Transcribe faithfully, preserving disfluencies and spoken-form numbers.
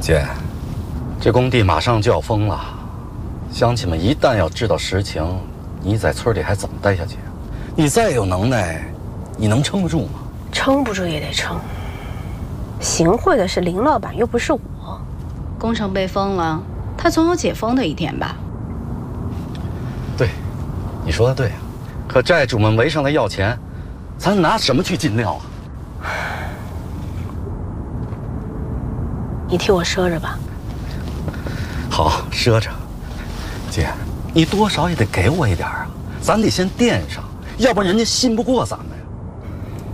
姐，这工地马上就要封了，乡亲们一旦要知道实情，你在村里还怎么待下去？你再有能耐，你能撑得住吗？ 撑不住也得撑。行贿的是林老板，又不是我。 工程被封了，他总有解封的一天吧？ 对，你说的对啊。可债主们围上来要钱，咱拿什么去进料啊？ 你替我赊着吧。 好，赊着。姐，你多少也得给我一点啊，咱得先垫上，要不然人家信不过咱们。